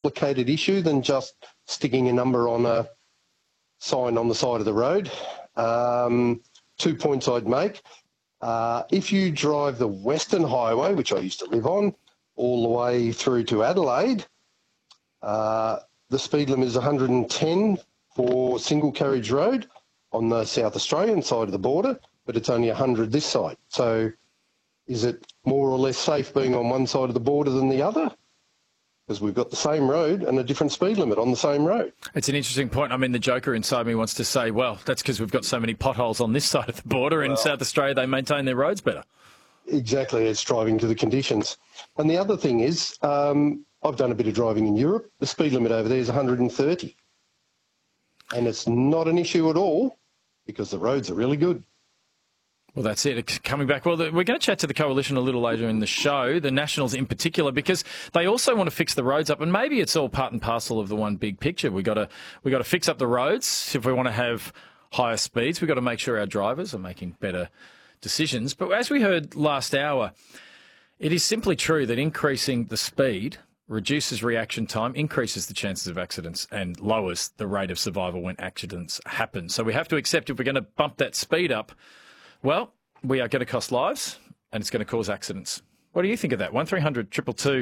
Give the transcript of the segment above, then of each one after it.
complicated issue than just sticking a number on a sign on the side of the road. 2 points I'd make. If you drive the Western Highway, which I used to live on, all the way through to Adelaide, the speed limit is 110 for single carriage road on the South Australian side of the border, but it's only 100 this side. So is it more or less safe being on one side of the border than the other? Because we've got the same road and a different speed limit on the same road. It's an interesting point. I mean, the joker inside me wants to say, well, that's because we've got so many potholes on this side of the border. In South Australia, they maintain their roads better. Exactly, it's driving to the conditions. And the other thing is, I've done a bit of driving in Europe. The speed limit over there is 130. And it's not an issue at all because the roads are really good. Well, that's it. Coming back, well, we're going to chat to the Coalition a little later in the show, the Nationals in particular, because they also want to fix the roads up, and maybe it's all part and parcel of the one big picture. We got to fix up the roads if we want to have higher speeds. We've got to make sure our drivers are making better decisions. But as we heard last hour, it is simply true that increasing the speed reduces reaction time, increases the chances of accidents and lowers the rate of survival when accidents happen. So we have to accept if we're going to bump that speed up, well, we are going to cost lives and it's going to cause accidents. What do you think of that? 1300 222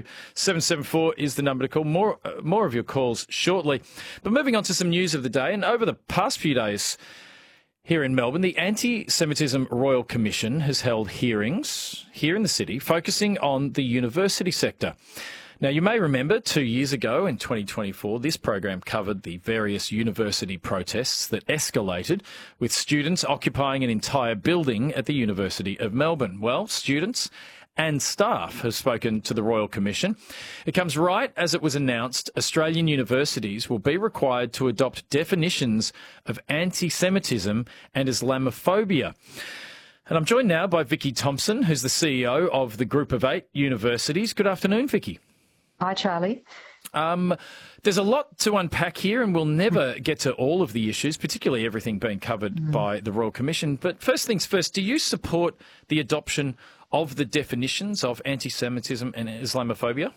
774 is the number to call. More of your calls shortly. But moving on to some news of the day, and over the past few days here in Melbourne, the Anti-Semitism Royal Commission has held hearings here in the city focusing on the university sector. Now, you may remember 2 years ago in 2024, this program covered the various university protests that escalated with students occupying an entire building at the University of Melbourne. Well, students and staff have spoken to the Royal Commission. It comes right as it was announced Australian universities will be required to adopt definitions of anti-Semitism and Islamophobia. And I'm joined now by Vicky Thompson, who's the CEO of the Group of 8 universities. Good afternoon, Vicky. Hi, Charlie. There's a lot to unpack here, and we'll never get to all of the issues, particularly everything being covered by the Royal Commission. But first things first, do you support the adoption of the definitions of anti-Semitism and Islamophobia?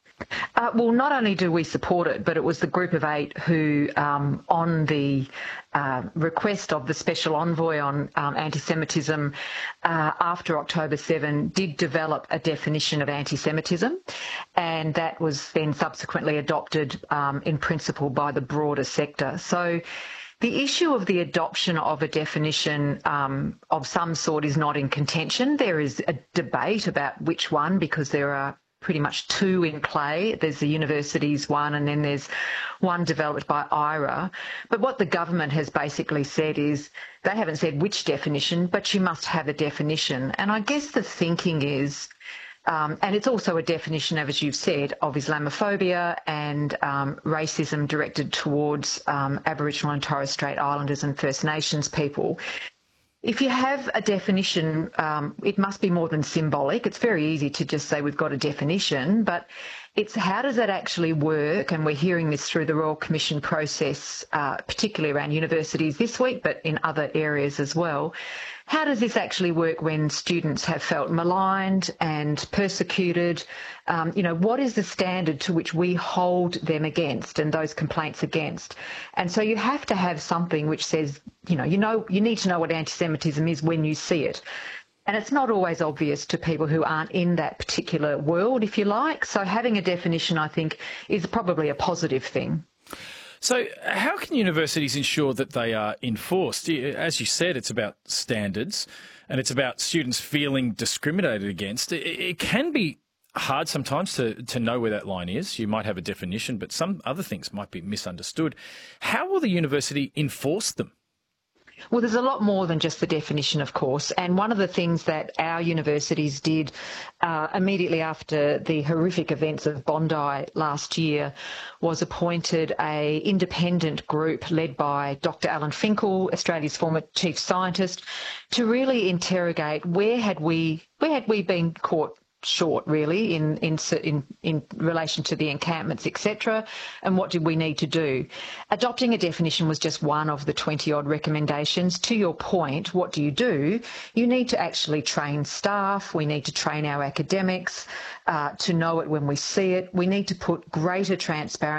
Well, not only do we support it, but it was the Group of 8 who, on the request of the Special Envoy on anti-Semitism after October 7, did develop a definition of anti-Semitism, and that was then subsequently adopted in principle by the broader sector. So the issue of the adoption of a definition of some sort is not in contention. There is a debate about which one, because there are pretty much two in play. There's the universities one, and then there's one developed by IRA. But what the government has basically said is they haven't said which definition, but you must have a definition. And I guess the thinking is, and it's also a definition, as you've said, of Islamophobia and racism directed towards Aboriginal and Torres Strait Islanders and First Nations people. If you have a definition, it must be more than symbolic. It's very easy to just say we've got a definition, but it's how does that actually work? And we're hearing this through the Royal Commission process, particularly around universities this week, but in other areas as well. How does this actually work when students have felt maligned and persecuted? What is the standard to which we hold them against and those complaints against? And so you have to have something which says, you need to know what anti-Semitism is when you see it. And it's not always obvious to people who aren't in that particular world, if you like. So having a definition, I think, is probably a positive thing. So how can universities ensure that they are enforced? As you said, it's about standards and it's about students feeling discriminated against. It can be hard sometimes to know where that line is. You might have a definition, but some other things might be misunderstood. How will the university enforce them? Well, there's a lot more than just the definition, of course. And one of the things that our universities did immediately after the horrific events of Bondi last year was appointed an independent group led by Dr. Alan Finkel, Australia's former chief scientist, to really interrogate where had we been caught short, really, in relation to the encampments, etc., and what did we need to do? Adopting a definition was just one of the 20-odd recommendations. To your point, what do? You need to actually train staff. We need to train our academics to know it when we see it. We need to put greater transparency